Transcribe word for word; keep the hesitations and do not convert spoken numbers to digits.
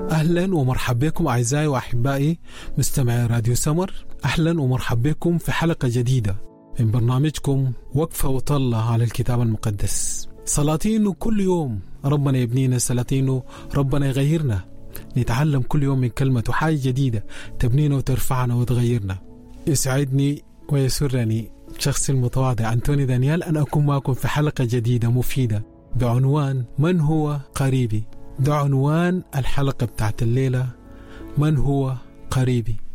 أهلا ومرحبا بكم أعزائي وأحبائي مستمعي راديو سمر. أهلا ومرحبا بكم في حلقة جديدة من برنامجكم وقفة وطلة على الكتاب المقدس. صلاتي إنه كل يوم ربنا يبنينا، صلاتي إنه ربنا يغيرنا، نتعلم كل يوم من كلمة وحاجة جديدة تبنينا وترفعنا وتغيرنا. يسعدني ويسرني شخصي المتواضع أنتوني دانيال أن أكون معكم في حلقة جديدة مفيدة بعنوان من هو قريبي. ده عنوان الحلقة بتاعت الليلة، من هو قريبي.